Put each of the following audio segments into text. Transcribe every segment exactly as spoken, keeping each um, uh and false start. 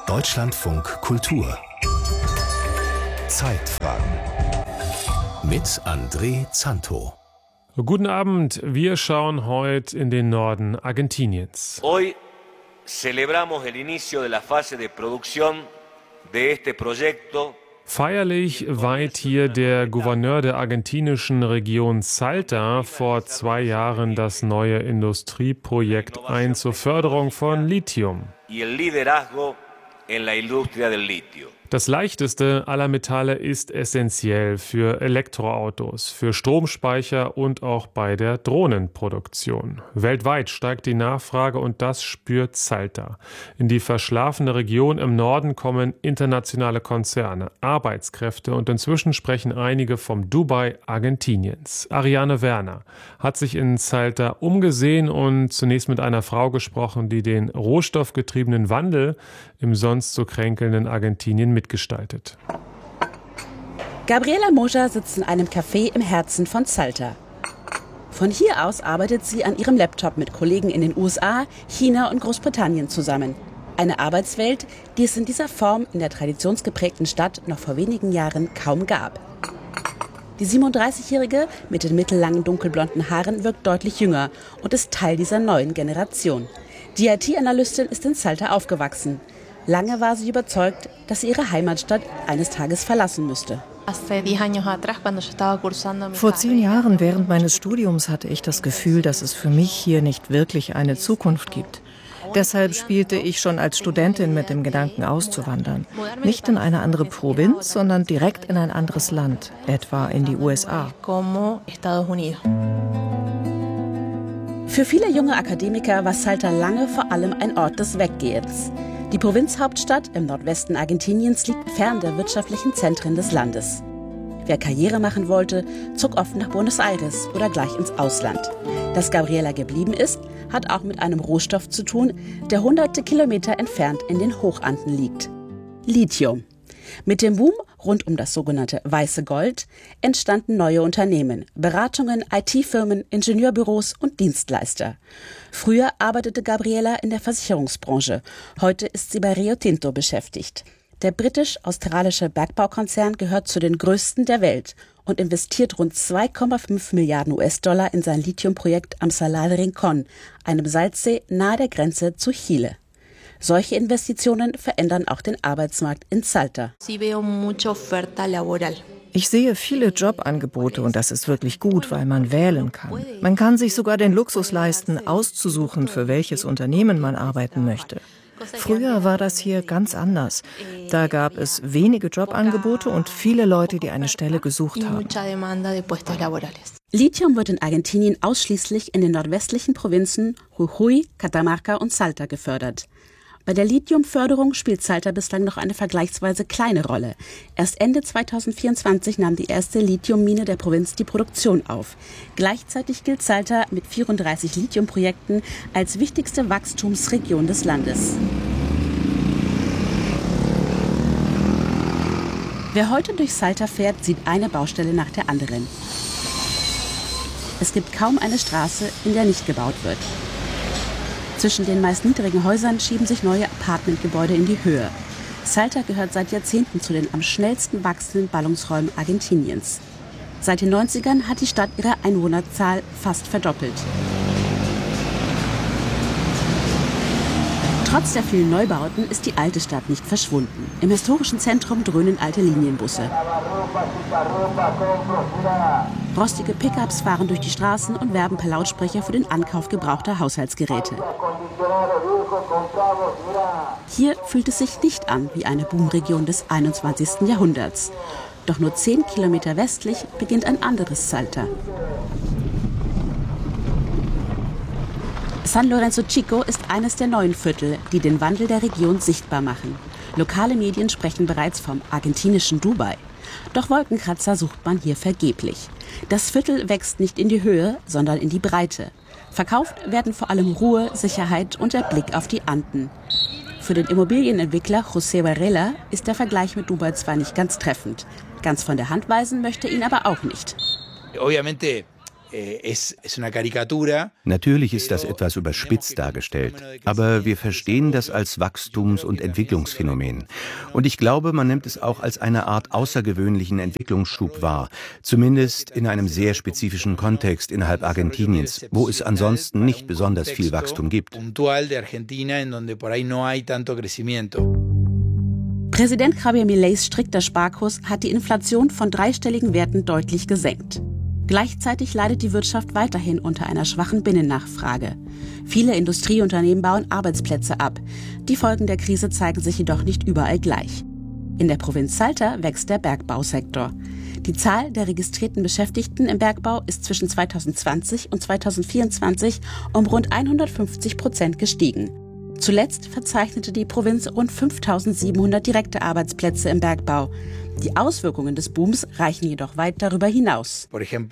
Deutschlandfunk Kultur Zeitfragen mit André Zanto. Guten Abend, wir schauen heute in den Norden Argentiniens. Hoy celebramos el inicio de la fase de producción de este proyecto. Feierlich weiht hier der Gouverneur der argentinischen Region Salta vor zwei Jahren das neue Industrieprojekt ein zur Förderung von Lithium. Y el liderazgo en la industria del litio. Das leichteste aller Metalle ist essentiell für Elektroautos, für Stromspeicher und auch bei der Drohnenproduktion. Weltweit steigt die Nachfrage und das spürt Salta. In die verschlafene Region im Norden kommen internationale Konzerne, Arbeitskräfte und inzwischen sprechen einige vom Dubai Argentiniens. Ariane Werner hat sich in Salta umgesehen und zunächst mit einer Frau gesprochen, die den rohstoffgetriebenen Wandel im sonst so kränkelnden Argentinien mitgestaltet. Gabriela Moja sitzt in einem Café im Herzen von Salta. Von hier aus arbeitet sie an ihrem Laptop mit Kollegen in den U S A, China und Großbritannien zusammen. Eine Arbeitswelt, die es in dieser Form in der traditionsgeprägten Stadt noch vor wenigen Jahren kaum gab. Die siebenunddreißigjährige mit den mittellangen dunkelblonden Haaren wirkt deutlich jünger und ist Teil dieser neuen Generation. Die I T-Analystin ist in Salta aufgewachsen. Lange war sie überzeugt, dass sie ihre Heimatstadt eines Tages verlassen müsste. Vor zehn Jahren während meines Studiums hatte ich das Gefühl, dass es für mich hier nicht wirklich eine Zukunft gibt. Deshalb spielte ich schon als Studentin mit dem Gedanken auszuwandern. Nicht in eine andere Provinz, sondern direkt in ein anderes Land, etwa in die U S A. Für viele junge Akademiker war Salta lange vor allem ein Ort des Weggehens. Die Provinzhauptstadt im Nordwesten Argentiniens liegt fern der wirtschaftlichen Zentren des Landes. Wer Karriere machen wollte, zog oft nach Buenos Aires oder gleich ins Ausland. Dass Gabriela geblieben ist, hat auch mit einem Rohstoff zu tun, der hunderte Kilometer entfernt in den Hochanden liegt. Lithium. Mit dem Boom rund um das sogenannte Weiße Gold entstanden neue Unternehmen, Beratungen, I T-Firmen, Ingenieurbüros und Dienstleister. Früher arbeitete Gabriela in der Versicherungsbranche. Heute ist sie bei Rio Tinto beschäftigt. Der britisch-australische Bergbaukonzern gehört zu den größten der Welt und investiert rund zwei Komma fünf Milliarden U S-Dollar in sein Lithiumprojekt am Salar de Rincón, einem Salzsee nahe der Grenze zu Chile. Solche Investitionen verändern auch den Arbeitsmarkt in Salta. Ich sehe viele Jobangebote und das ist wirklich gut, weil man wählen kann. Man kann sich sogar den Luxus leisten, auszusuchen, für welches Unternehmen man arbeiten möchte. Früher war das hier ganz anders. Da gab es wenige Jobangebote und viele Leute, die eine Stelle gesucht haben. Lithium wird in Argentinien ausschließlich in den nordwestlichen Provinzen Jujuy, Catamarca und Salta gefördert. Bei der Lithiumförderung spielt Salta bislang noch eine vergleichsweise kleine Rolle. Erst Ende zweitausendvierundzwanzig nahm die erste Lithiummine der Provinz die Produktion auf. Gleichzeitig gilt Salta mit vierunddreißig Lithiumprojekten als wichtigste Wachstumsregion des Landes. Wer heute durch Salta fährt, sieht eine Baustelle nach der anderen. Es gibt kaum eine Straße, in der nicht gebaut wird. Zwischen den meist niedrigen Häusern schieben sich neue Apartmentgebäude in die Höhe. Salta gehört seit Jahrzehnten zu den am schnellsten wachsenden Ballungsräumen Argentiniens. Seit den neunzigern hat die Stadt ihre Einwohnerzahl fast verdoppelt. Trotz der vielen Neubauten ist die alte Stadt nicht verschwunden. Im historischen Zentrum dröhnen alte Linienbusse. Rostige Pickups fahren durch die Straßen und werben per Lautsprecher für den Ankauf gebrauchter Haushaltsgeräte. Hier fühlt es sich nicht an wie eine Boomregion des einundzwanzigsten Jahrhunderts. Doch nur zehn Kilometer westlich beginnt ein anderes Salta. San Lorenzo Chico ist eines der neuen Viertel, die den Wandel der Region sichtbar machen. Lokale Medien sprechen bereits vom argentinischen Dubai. Doch Wolkenkratzer sucht man hier vergeblich. Das Viertel wächst nicht in die Höhe, sondern in die Breite. Verkauft werden vor allem Ruhe, Sicherheit und der Blick auf die Anden. Für den Immobilienentwickler José Varela ist der Vergleich mit Dubai zwar nicht ganz treffend. Ganz von der Hand weisen möchte ihn aber auch nicht. Obviamente. Natürlich ist das etwas überspitzt dargestellt, aber wir verstehen das als Wachstums- und Entwicklungsphänomen. Und ich glaube, man nimmt es auch als eine Art außergewöhnlichen Entwicklungsschub wahr, zumindest in einem sehr spezifischen Kontext innerhalb Argentiniens, wo es ansonsten nicht besonders viel Wachstum gibt. Präsident Javier Mileis strikter Sparkurs hat die Inflation von dreistelligen Werten deutlich gesenkt. Gleichzeitig leidet die Wirtschaft weiterhin unter einer schwachen Binnennachfrage. Viele Industrieunternehmen bauen Arbeitsplätze ab. Die Folgen der Krise zeigen sich jedoch nicht überall gleich. In der Provinz Salta wächst der Bergbausektor. Die Zahl der registrierten Beschäftigten im Bergbau ist zwischen zweitausendzwanzig und zweitausendvierundzwanzig um rund hundertfünfzig Prozent gestiegen. Zuletzt verzeichnete die Provinz rund fünftausendsiebenhundert direkte Arbeitsplätze im Bergbau. Die Auswirkungen des Booms reichen jedoch weit darüber hinaus.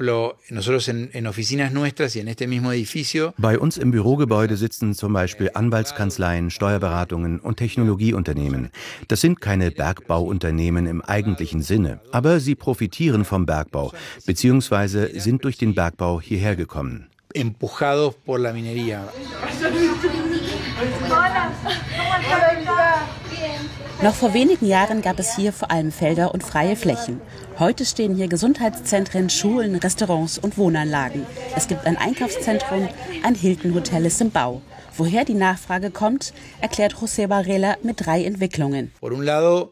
Bei uns im Bürogebäude sitzen zum Beispiel Anwaltskanzleien, Steuerberatungen und Technologieunternehmen. Das sind keine Bergbauunternehmen im eigentlichen Sinne, aber sie profitieren vom Bergbau bzw. sind durch den Bergbau hierher gekommen. Empujados por la minería. Noch vor wenigen Jahren gab es hier vor allem Felder und freie Flächen. Heute stehen hier Gesundheitszentren, Schulen, Restaurants und Wohnanlagen. Es gibt ein Einkaufszentrum, ein Hilton-Hotel ist im Bau. Woher die Nachfrage kommt, erklärt José Varela mit drei Entwicklungen. Por un lado,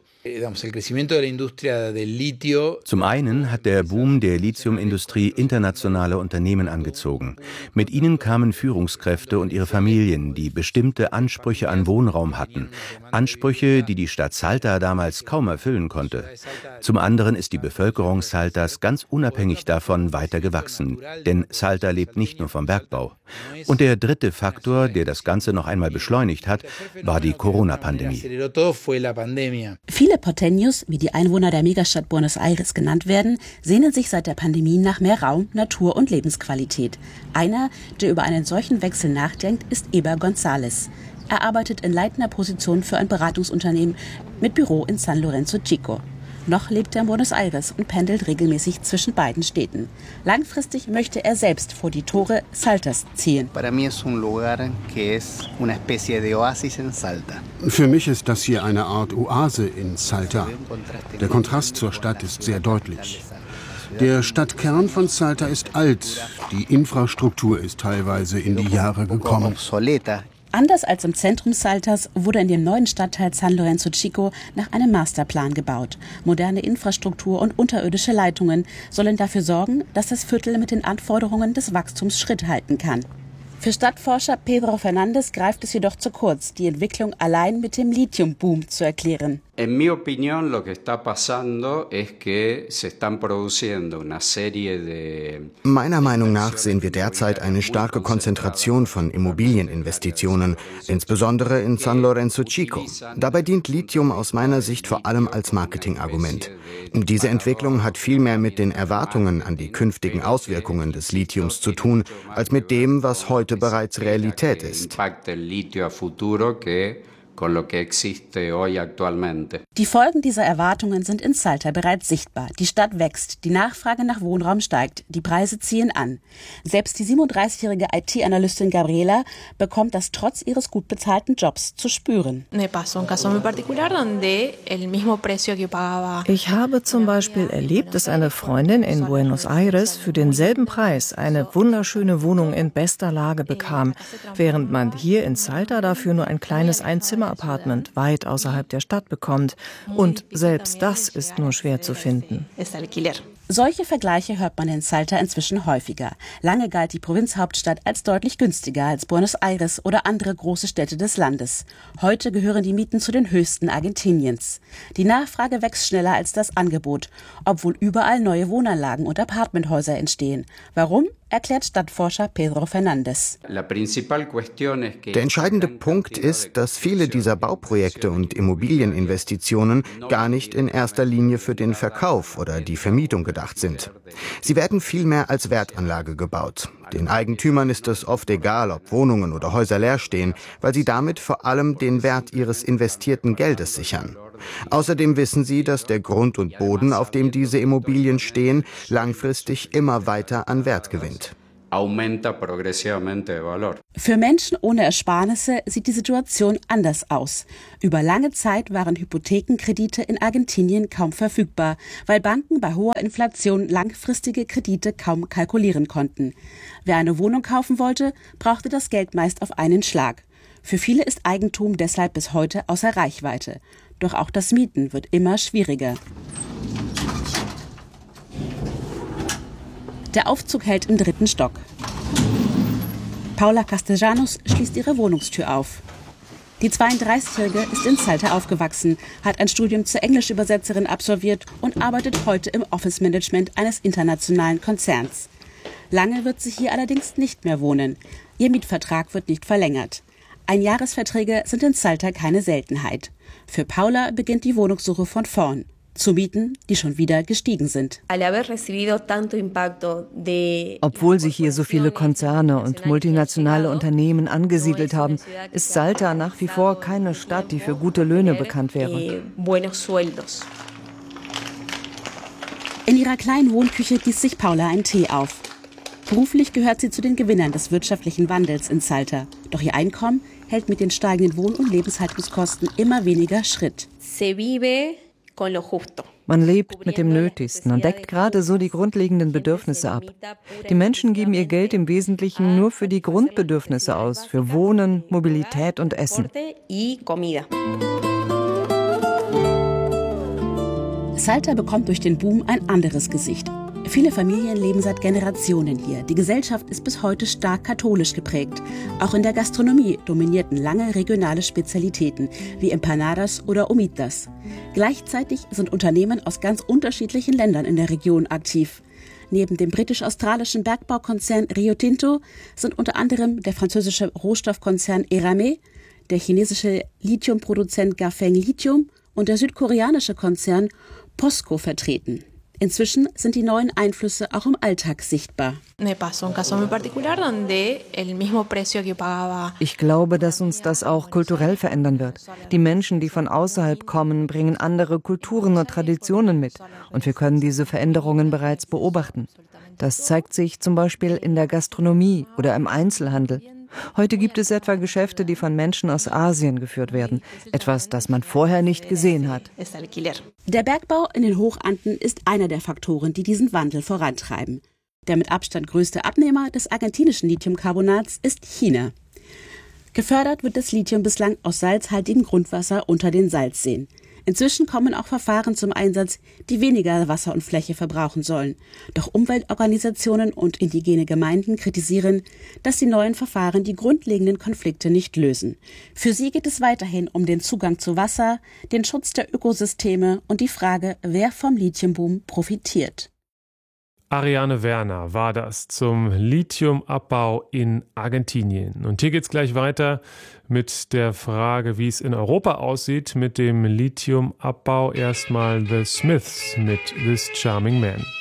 Zum einen hat der Boom der Lithiumindustrie internationale Unternehmen angezogen. Mit ihnen kamen Führungskräfte und ihre Familien, die bestimmte Ansprüche an Wohnraum hatten. Ansprüche, die die Stadt Salta damals kaum erfüllen konnte. Zum anderen ist die Bevölkerung Saltas ganz unabhängig davon weiter gewachsen. Denn Salta lebt nicht nur vom Bergbau. Und der dritte Faktor, der das Ganze noch einmal beschleunigt hat, war die Corona-Pandemie. Viele Porteños, wie die Einwohner der Megastadt Buenos Aires genannt werden, sehnen sich seit der Pandemie nach mehr Raum, Natur und Lebensqualität. Einer, der über einen solchen Wechsel nachdenkt, ist Eber González. Er arbeitet in leitender Position für ein Beratungsunternehmen mit Büro in San Lorenzo Chico. Noch lebt er in Buenos Aires und pendelt regelmäßig zwischen beiden Städten. Langfristig möchte er selbst vor die Tore Saltas ziehen. Für mich ist das hier eine Art Oase in Salta. Der Kontrast zur Stadt ist sehr deutlich. Der Stadtkern von Salta ist alt. Die Infrastruktur ist teilweise in die Jahre gekommen. Anders als im Zentrum Saltas wurde in dem neuen Stadtteil San Lorenzo Chico nach einem Masterplan gebaut. Moderne Infrastruktur und unterirdische Leitungen sollen dafür sorgen, dass das Viertel mit den Anforderungen des Wachstums Schritt halten kann. Für Stadtforscher Pedro Fernández greift es jedoch zu kurz, die Entwicklung allein mit dem Lithiumboom zu erklären. En mi opinión, lo que está pasando es que se están produciendo una serie de... Meiner Meinung nach sehen wir derzeit eine starke Konzentration von Immobilieninvestitionen, insbesondere in San Lorenzo Chico. Dabei dient Lithium aus meiner Sicht vor allem als Marketingargument. Diese Entwicklung hat viel mehr mit den Erwartungen an die künftigen Auswirkungen des Lithiums zu tun, als mit dem, was heute bereits Realität ist. Die Folgen dieser Erwartungen sind in Salta bereits sichtbar. Die Stadt wächst, die Nachfrage nach Wohnraum steigt, die Preise ziehen an. Selbst die siebenunddreißigjährige I T-Analystin Gabriela bekommt das trotz ihres gut bezahlten Jobs zu spüren. Ich habe zum Beispiel erlebt, dass eine Freundin in Buenos Aires für denselben Preis eine wunderschöne Wohnung in bester Lage bekam, während man hier in Salta dafür nur ein kleines Einzimmer Apartment weit außerhalb der Stadt bekommt. Und selbst das ist nur schwer zu finden. Solche Vergleiche hört man in Salta inzwischen häufiger. Lange galt die Provinzhauptstadt als deutlich günstiger als Buenos Aires oder andere große Städte des Landes. Heute gehören die Mieten zu den höchsten Argentiniens. Die Nachfrage wächst schneller als das Angebot, obwohl überall neue Wohnanlagen und Apartmenthäuser entstehen. Warum? Erklärt Stadtforscher Pedro Fernández. Der entscheidende Punkt ist, dass viele dieser Bauprojekte und Immobilieninvestitionen gar nicht in erster Linie für den Verkauf oder die Vermietung gedacht sind. Sie werden vielmehr als Wertanlage gebaut. Den Eigentümern ist es oft egal, ob Wohnungen oder Häuser leer stehen, weil sie damit vor allem den Wert ihres investierten Geldes sichern. Außerdem wissen sie, dass der Grund und Boden, auf dem diese Immobilien stehen, langfristig immer weiter an Wert gewinnt. Für Menschen ohne Ersparnisse sieht die Situation anders aus. Über lange Zeit waren Hypothekenkredite in Argentinien kaum verfügbar, weil Banken bei hoher Inflation langfristige Kredite kaum kalkulieren konnten. Wer eine Wohnung kaufen wollte, brauchte das Geld meist auf einen Schlag. Für viele ist Eigentum deshalb bis heute außer Reichweite. Doch auch das Mieten wird immer schwieriger. Der Aufzug hält im dritten Stock. Paula Castellanos schließt ihre Wohnungstür auf. Die zweiunddreißigjährige ist in Salta aufgewachsen, hat ein Studium zur Englischübersetzerin absolviert und arbeitet heute im Office-Management eines internationalen Konzerns. Lange wird sie hier allerdings nicht mehr wohnen. Ihr Mietvertrag wird nicht verlängert. Einjahresverträge sind in Salta keine Seltenheit. Für Paula beginnt die Wohnungssuche von vorn. Zu Mieten, die schon wieder gestiegen sind. Obwohl sich hier so viele Konzerne und multinationale Unternehmen angesiedelt haben, ist Salta nach wie vor keine Stadt, die für gute Löhne bekannt wäre. In ihrer kleinen Wohnküche gießt sich Paula einen Tee auf. Beruflich gehört sie zu den Gewinnern des wirtschaftlichen Wandels in Salta. Doch ihr Einkommen hält mit den steigenden Wohn- und Lebenshaltungskosten immer weniger Schritt. Man lebt mit dem Nötigsten und deckt gerade so die grundlegenden Bedürfnisse ab. Die Menschen geben ihr Geld im Wesentlichen nur für die Grundbedürfnisse aus, für Wohnen, Mobilität und Essen. Salta bekommt durch den Boom ein anderes Gesicht. Viele Familien leben seit Generationen hier. Die Gesellschaft ist bis heute stark katholisch geprägt. Auch in der Gastronomie dominierten lange regionale Spezialitäten wie Empanadas oder Humitas. Gleichzeitig sind Unternehmen aus ganz unterschiedlichen Ländern in der Region aktiv. Neben dem britisch-australischen Bergbaukonzern Rio Tinto sind unter anderem der französische Rohstoffkonzern Eramet, der chinesische Lithiumproduzent Gafeng Lithium und der südkoreanische Konzern POSCO vertreten. Inzwischen sind die neuen Einflüsse auch im Alltag sichtbar. Ich glaube, dass uns das auch kulturell verändern wird. Die Menschen, die von außerhalb kommen, bringen andere Kulturen und Traditionen mit. Und wir können diese Veränderungen bereits beobachten. Das zeigt sich zum Beispiel in der Gastronomie oder im Einzelhandel. Heute gibt es etwa Geschäfte, die von Menschen aus Asien geführt werden. Etwas, das man vorher nicht gesehen hat. Der Bergbau in den Hochanden ist einer der Faktoren, die diesen Wandel vorantreiben. Der mit Abstand größte Abnehmer des argentinischen Lithiumcarbonats ist China. Gefördert wird das Lithium bislang aus salzhaltigem Grundwasser unter den Salzseen. Inzwischen kommen auch Verfahren zum Einsatz, die weniger Wasser und Fläche verbrauchen sollen. Doch Umweltorganisationen und indigene Gemeinden kritisieren, dass die neuen Verfahren die grundlegenden Konflikte nicht lösen. Für sie geht es weiterhin um den Zugang zu Wasser, den Schutz der Ökosysteme und die Frage, wer vom Lithiumboom profitiert. Ariane Werner war das zum Lithiumabbau in Argentinien. Und hier geht's gleich weiter mit der Frage, wie es in Europa aussieht mit dem Lithiumabbau. Erstmal The Smiths mit This Charming Man.